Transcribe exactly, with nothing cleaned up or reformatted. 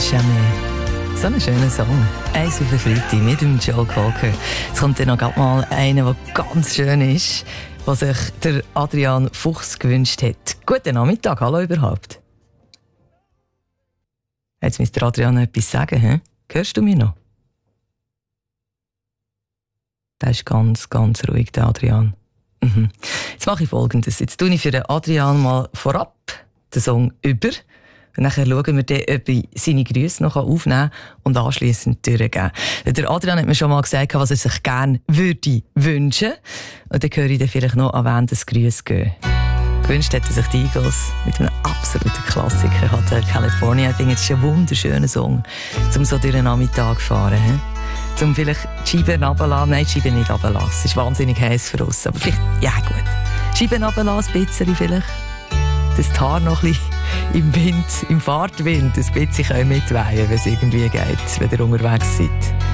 jamais. So ein schöner Song. Eins auf der Freitag mit dem Joe Cocker. Es kommt dann noch grad mal einer, der ganz schön ist, was sich der Adrian Fuchs gewünscht hat. Guten Nachmittag, hallo überhaupt. Jetzt müsste der Adrian noch etwas sagen, he? Hörst du mich noch? Der ist ganz, ganz ruhig, der Adrian. Mhm. Jetzt mache ich Folgendes. Jetzt tue ich für den Adrian mal vorab den Song über. Und dann schauen wir dann, ob ich seine Grüße noch aufnehmen kann und anschliessend durchgeben. Der Adrian hat mir schon mal gesagt, was er sich gerne würde wünschen. Und dann höre ich dann vielleicht noch an wen das Grüße gehen. Gewünscht hätte sich die Eagles mit einem absoluten Klassiker, Hotel California. Ich finde, es ist ein wunderschöner Song, um so durch den Nachmittag zu fahren. He? Um vielleicht die Scheiben runterlassen. Nein, die Scheiben nicht runterlassen. Es ist wahnsinnig heiß für uns. Aber vielleicht, ja gut. Die Scheiben runterlassen, ein bisschen vielleicht. Das Haar noch ein bisschen im Wind, im Fahrtwind, ein bisschen mitweihen, wenn es irgendwie geht, wenn ihr unterwegs seid.